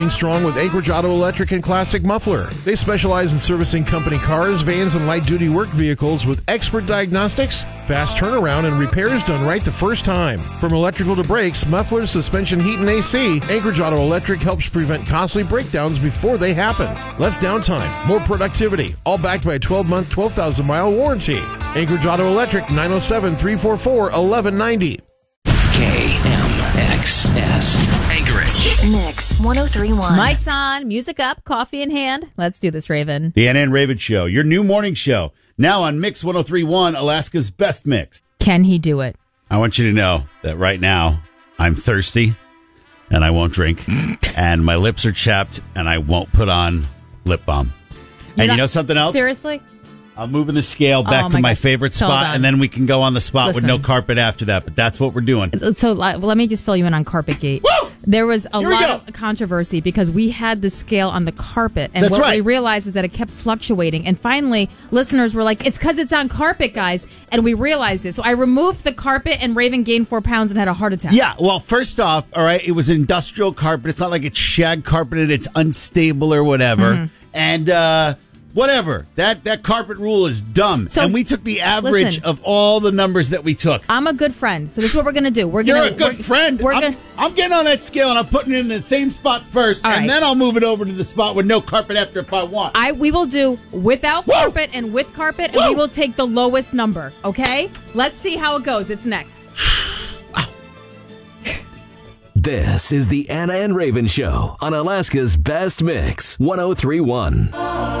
Strong with Anchorage Auto Electric and Classic Muffler. They specialize in servicing company cars, vans, and light-duty work vehicles with expert diagnostics, fast turnaround, and repairs done right the first time. From electrical to brakes, mufflers, suspension, heat, and AC, Anchorage Auto Electric helps prevent costly breakdowns before they happen. Less downtime, more productivity, all backed by a 12-month, 12,000-mile warranty. Anchorage Auto Electric, 907-344-1190. KMXS Anchorage. Mix 103.1. Mike's on, music up, coffee in hand. Let's do this, Raven. The Anna and Raven Show, your new morning show. Now on Mix 103.1, Alaska's best mix. Can he do it? I want you to know that right now, I'm thirsty, and I won't drink, and my lips are chapped, and I won't put on lip balm. And you know something else? Seriously? I'm moving the scale back to my favorite spot, and then we can go on the spot with no carpet after that. But that's what we're doing. So let me just fill you in on CarpetGate. Woo! There was a lot of controversy because we had the scale on the carpet. And we realized is that it kept fluctuating. And finally, listeners were like, it's because it's on carpet, guys. And we realized this. So I removed the carpet, and Raven gained 4 pounds and had a heart attack. Yeah, well, first off, all right, it was industrial carpet. It's not like it's shag carpeted. It's unstable or whatever. Mm-hmm. And, whatever. That carpet rule is dumb. So, and we took the average of all the numbers that we took. I'm a good friend. So this is what we're going to do. You're a good friend. I'm getting on that scale, and I'm putting it in the same spot first, and then I'll move it over to the spot with no carpet after if I want. We will do without carpet and with carpet, and we will take the lowest number, okay? Let's see how it goes. It's next. This is the Anna and Raven Show on Alaska's best mix, 103.1.